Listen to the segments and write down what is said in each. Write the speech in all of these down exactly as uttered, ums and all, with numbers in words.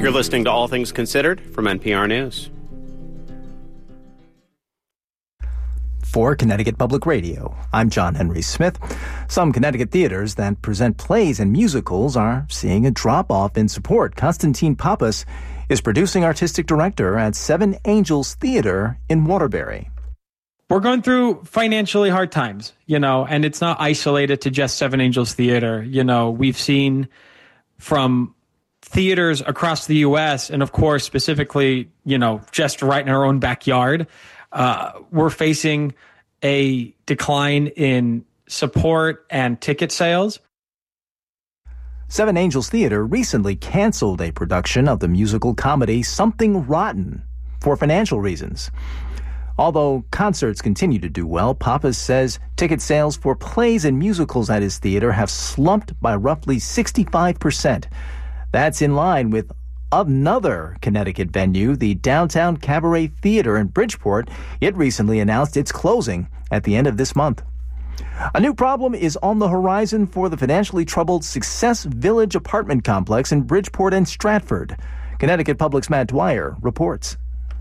You're listening to All Things Considered from N P R News. For Connecticut Public Radio, I'm John Henry Smith. Some Connecticut theaters that present plays and musicals are seeing a drop-off in support. Constantine Pappas is producing artistic director at Seven Angels Theater in Waterbury. We're going through financially hard times, you know, and it's not isolated to just Seven Angels Theater. You know, we've seen from theaters across the U S and, of course, specifically, you know, just right in our own backyard, uh, we're facing a decline in support and ticket sales. Seven Angels Theater recently canceled a production of the musical comedy Something Rotten for financial reasons. Although concerts continue to do well, Pappas says ticket sales for plays and musicals at his theater have slumped by roughly sixty-five percent. That's in line with another Connecticut venue, the Downtown Cabaret Theater in Bridgeport. It recently announced its closing at the end of this month. A new problem is on the horizon for the financially troubled Success Village apartment complex in Bridgeport and Stratford. Connecticut Public's Matt Dwyer reports.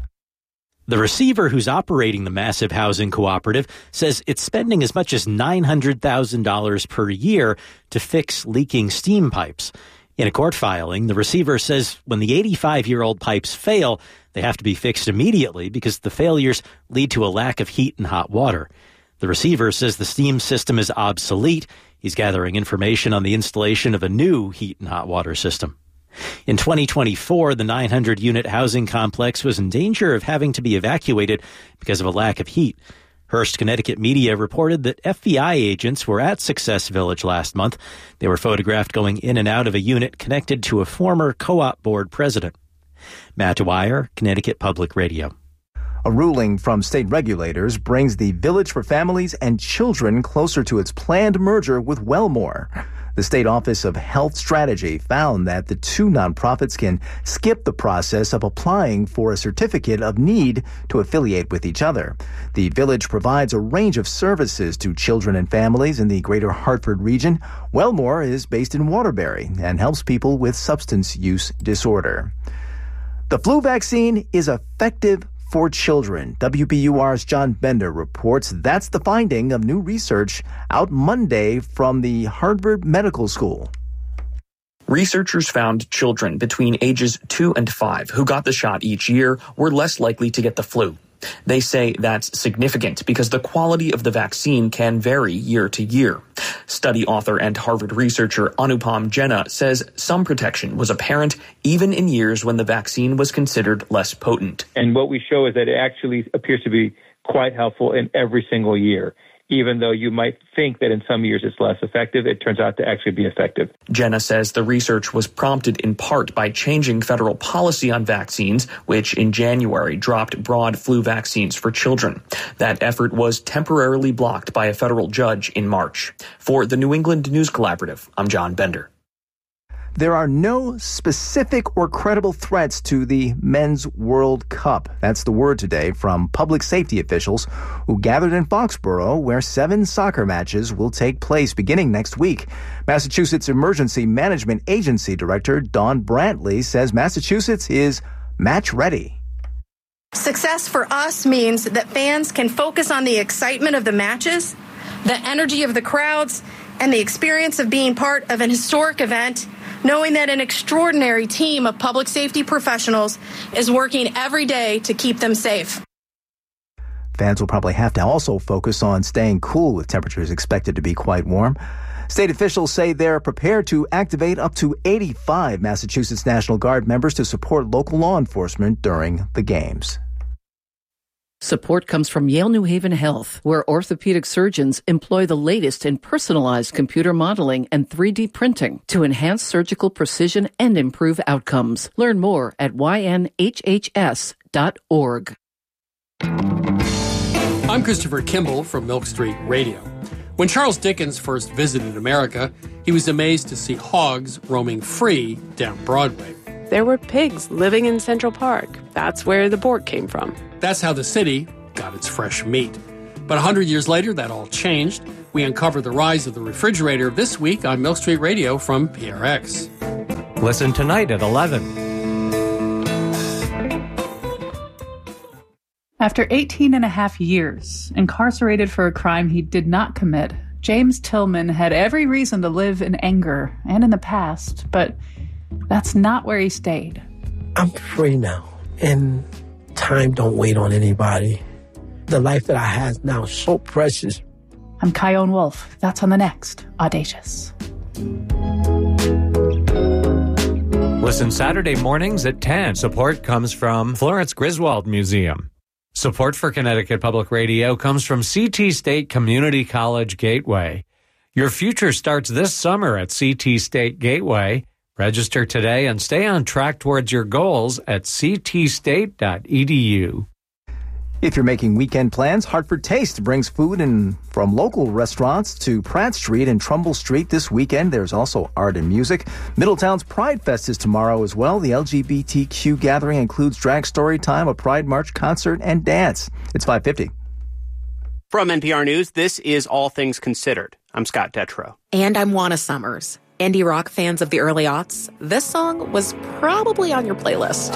The receiver who's operating the massive housing cooperative says it's spending as much as nine hundred thousand dollars per year to fix leaking steam pipes. In a court filing, the receiver says when the eighty-five-year-old pipes fail, they have to be fixed immediately because the failures lead to a lack of heat and hot water. The receiver says the steam system is obsolete. He's gathering information on the installation of a new heat and hot water system. In twenty twenty-four, the nine hundred unit housing complex was in danger of having to be evacuated because of a lack of heat. Hearst, Connecticut media reported that F B I agents were at Success Village last month. They were photographed going in and out of a unit connected to a former co-op board president. Matt Dwyer, Connecticut Public Radio. A ruling from state regulators brings the Village for Families and Children closer to its planned merger with Wellmore. The State Office of Health Strategy found that the two nonprofits can skip the process of applying for a certificate of need to affiliate with each other. The Village provides a range of services to children and families in the greater Hartford region. Wellmore is based in Waterbury and helps people with substance use disorder. The flu vaccine is effective for children. W B U R's John Bender reports that's the finding of new research out Monday from the Harvard Medical School. Researchers found children between ages two and five who got the shot each year were less likely to get the flu. They say that's significant because the quality of the vaccine can vary year to year. Study author and Harvard researcher Anupam Jena says some protection was apparent even in years when the vaccine was considered less potent. And what we show is that it actually appears to be quite helpful in every single year. Even though you might think that in some years it's less effective, it turns out to actually be effective. Jena says the research was prompted in part by changing federal policy on vaccines, which in January dropped broad flu vaccines for children. That effort was temporarily blocked by a federal judge in March. For the New England News Collaborative, I'm John Bender. There are no specific or credible threats to the Men's World Cup. That's the word today from public safety officials who gathered in Foxborough, where seven soccer matches will take place beginning next week. Massachusetts Emergency Management Agency Director Dawn Brantley says Massachusetts is match ready. Success for us means that fans can focus on the excitement of the matches, the energy of the crowds, and the experience of being part of an historic event, knowing that an extraordinary team of public safety professionals is working every day to keep them safe. Fans will probably have to also focus on staying cool with temperatures expected to be quite warm. State officials say they're prepared to activate up to eighty-five Massachusetts National Guard members to support local law enforcement during the games. Support comes from Yale New Haven Health, where orthopedic surgeons employ the latest in personalized computer modeling and three D printing to enhance surgical precision and improve outcomes. Learn more at y n h h s dot org. I'm Christopher Kimball from Milk Street Radio. When Charles Dickens first visited America, he was amazed to see hogs roaming free down Broadway. There were pigs living in Central Park. That's where the pork came from. That's how the city got its fresh meat. But one hundred years later, that all changed. We uncover the rise of the refrigerator this week on Milk Street Radio from P R X. Listen tonight at eleven. After eighteen and a half years, incarcerated for a crime he did not commit, James Tillman had every reason to live in anger and in the past, but that's not where he stayed. I'm free now, and time don't wait on anybody. The life that I have now is so precious. I'm Kyone Wolf. That's on the next Audacious. Listen Saturday mornings at ten. Support comes from Florence Griswold Museum. Support for Connecticut Public Radio comes from C T State Community College Gateway. Your future starts this summer at C T State Gateway. Register today and stay on track towards your goals at c t state dot e d u. If you're making weekend plans, Hartford Taste brings food in from local restaurants to Pratt Street and Trumbull Street this weekend. There's also art and music. Middletown's Pride Fest is tomorrow as well. The L G B T Q gathering includes drag story time, a Pride March concert, and dance. It's five fifty. From N P R News, this is All Things Considered. I'm Scott Detrow. And I'm Juana Summers. Indie rock fans of the early aughts, this song was probably on your playlist.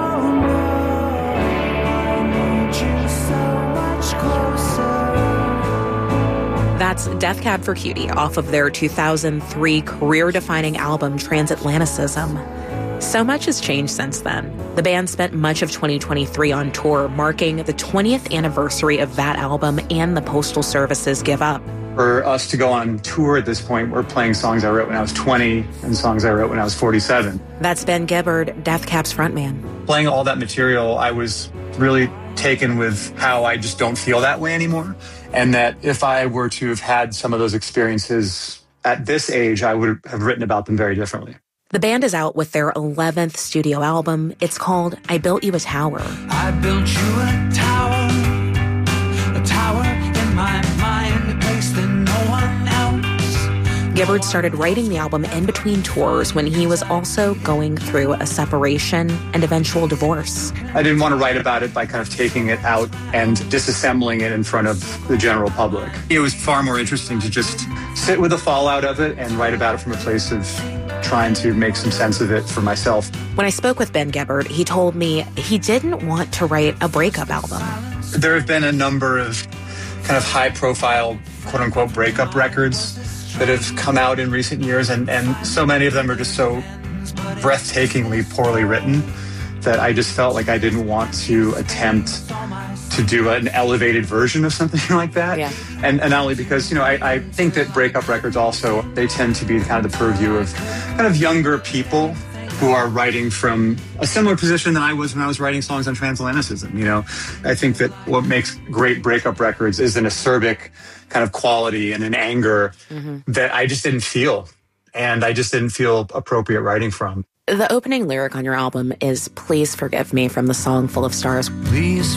That's Death Cab for Cutie off of their two thousand three career-defining album Transatlanticism. So much has changed since then. The band spent much of twenty twenty-three on tour, marking the twentieth anniversary of that album and the Postal Service's Give Up. For us to go on tour at this point, we're playing songs I wrote when I was twenty and songs I wrote when I was forty-seven. That's Ben Gibbard, Death Cab's frontman. Playing all that material, I was really taken with how I just don't feel that way anymore. And that if I were to have had some of those experiences at this age, I would have written about them very differently. The band is out with their eleventh studio album. It's called I Built You a Tower. I built you a tower, a tower in my mind, a place that no one else. Gibbard started writing the album in between tours when he was also going through a separation and eventual divorce. I didn't want to write about it by kind of taking it out and disassembling it in front of the general public. It was far more interesting to just sit with the fallout of it and write about it from a place of trying to make some sense of it for myself. When I spoke with Ben Gibbard, he told me he didn't want to write a breakup album. There have been a number of kind of high-profile, quote-unquote, breakup records that have come out in recent years, and, and so many of them are just so breathtakingly poorly written that I just felt like I didn't want to attempt to do an elevated version of something like that. Yeah. And, and not only because, you know, I, I think that breakup records also, they tend to be kind of the purview of kind of younger people who are writing from a similar position than I was when I was writing songs on Transatlanticism. You know, I think that what makes great breakup records is an acerbic kind of quality and an anger mm-hmm. that I just didn't feel. And I just didn't feel appropriate writing from. The opening lyric on your album is Please Forgive Me from the song Full of Stars. Please